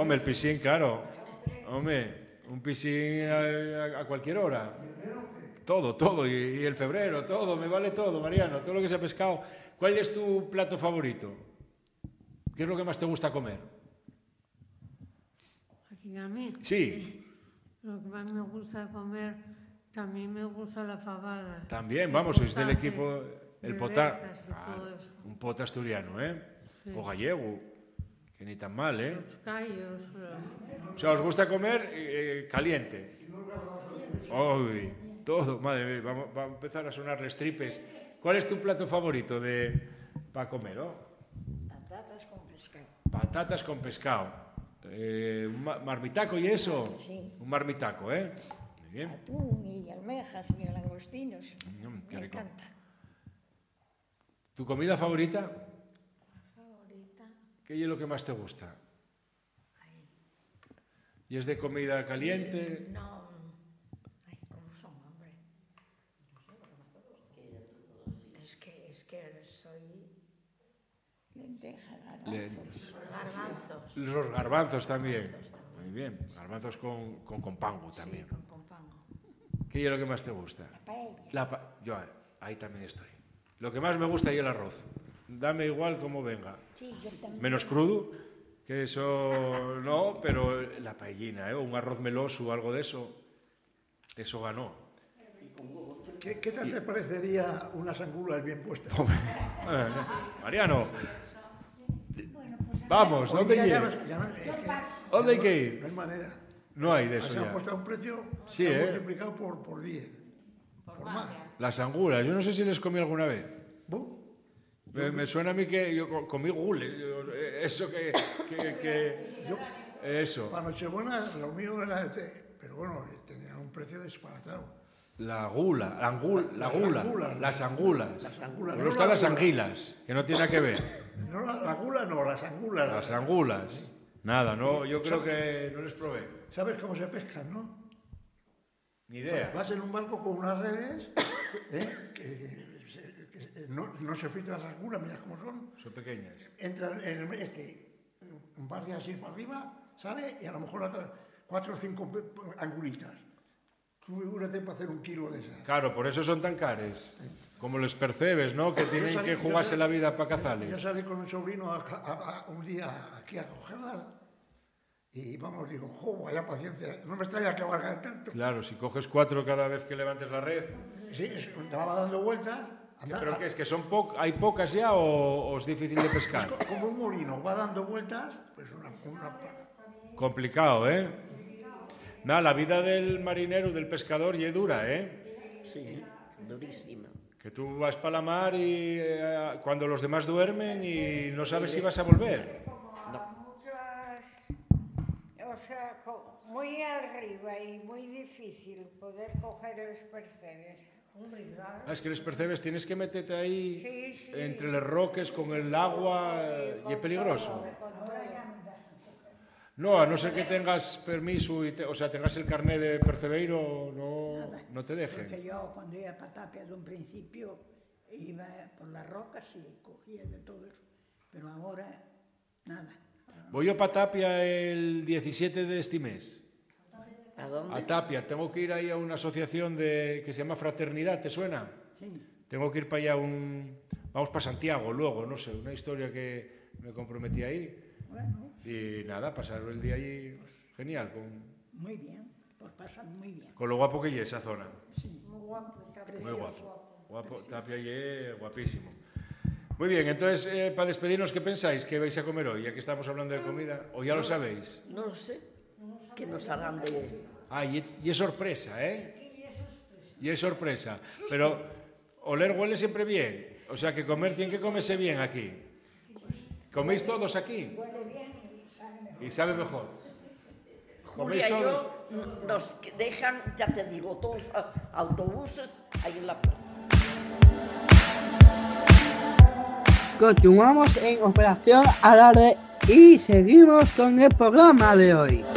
Hombre, el piscín, claro. Hombre, un piscín a cualquier hora. Todo. Y el febrero, todo. Me vale todo, Mariano. Todo lo que se ha pescado. ¿Cuál es tu plato favorito? ¿Qué es lo que más te gusta comer? ¿Aquí a mí? Sí. Lo que más me gusta comer, también me gusta la fabada. También, vamos, sois del equipo... El potá. Un pota asturiano, Sí. O gallego. Que ni tan mal, Los callos. O sea, ¿os gusta comer caliente? Uy, todo, madre mía, va a empezar a sonar les tripes. ¿Cuál es tu plato favorito para comer, Patatas con pescado. Patatas con pescado. ¿Un marmitaco y eso? Sí. Un marmitaco, Muy bien. Atún y almejas y langostinos. Qué Me rico. encanta. ¿Tu comida favorita? Favorita. ¿Qué es lo que más te gusta? ¿Y es de comida caliente? No. Ay, ¿cómo son, hombre? Es que soy lenteja, garbanzos. Los garbanzos también. Muy bien. Garbanzos con compango también. Sí, con compango. ¿Qué es lo que más te gusta? Paella. Yo ahí también estoy. Lo que más me gusta es el arroz. Dame igual como venga. Sí, yo también. Menos crudo, que eso no, pero la paellina, un arroz meloso o algo de eso, eso ganó. ¿Qué tal te parecería unas angulas bien puestas? Mariano, vamos, ¿dónde hay que ir? ¿Dónde hay que ir? No hay manera. No hay de eso Se han ya. puesto a un precio Sí, multiplicado por 10. Por más. Las angulas, yo no sé si les comí alguna vez. ¿Vos? Me suena a mí que yo comí gules, eso eso. Para Nochebuena lo mío era pero bueno, tenía un precio disparatado. Las angulas. Las angulas. Luego están las anguilas, que no tiene nada que ver. No, la gula no, las angulas. Las angulas. Nada, no, yo creo que no les probé. ¿Sabes cómo se pescan, no? Ni idea. Vas en un barco con unas redes que no se filtran las angulas, mirad cómo son. Son pequeñas. Entra en un barrio así para arriba, sale y a lo mejor 4 o 5 angulitas. Tú figúrate para hacer 1 kilo de esas. Claro, por eso son tan cares. Como los percebes, ¿no? Que tienen que jugarse la vida para Yo cazarles. salí con un sobrino un día aquí a cogerla y vamos, digo, ¡jo, vaya paciencia! No me extraña que valgan tanto. Claro, si coges 4 cada vez que levantes la red. Sí, te va dando vueltas. ¿Pero qué es? ¿Que hay pocas ya o es difícil de pescar? Es como un molino, va dando vueltas, pues una Complicado, Nada, la vida del marinero, del pescador, ya es dura, Sí, durísima. Que tú vas para la mar y cuando los demás duermen y no sabes si vas a volver. O sea, muy arriba y muy difícil poder coger los percebes. Es que los percebes tienes que meterte ahí Sí. entre los roques con el agua y es peligroso. No, a no ser que tengas permiso, o sea, tengas el carné de percebeiro, no te dejen. Porque yo cuando iba para Tapia de un principio iba por las rocas y cogía de todo eso. Pero ahora, nada. Voy yo para Tapia el 17 de este mes. ¿A dónde? A Tapia. Tengo que ir ahí a una asociación que se llama Fraternidad, ¿te suena? Sí. Tengo que ir para allá Vamos para Santiago luego, no sé, una historia que me comprometí ahí. Bueno, Y nada, pasar el día allí, pues, genial, muy bien. Pues pasan muy bien. con lo guapo que es esa zona. Sí. Muy guapo. Muy guapo. Tapia y guapísimo. Muy bien, entonces, para despedirnos, ¿qué pensáis que vais a comer hoy? Ya que estamos hablando de comida, ¿o ya lo sabéis? No lo sé. ¿Qué nos harán de...? Ah, y es sorpresa, Y es sorpresa. Pero oler huele siempre bien. O sea, que comer tiene que comerse bien aquí. ¿Coméis todos aquí? Y sabe mejor. ¿Coméis Julia y todos? yo nos dejan, ya te digo, todos autobuses ahí en la puerta. Continuamos en Operación Alarde y seguimos con el programa de hoy.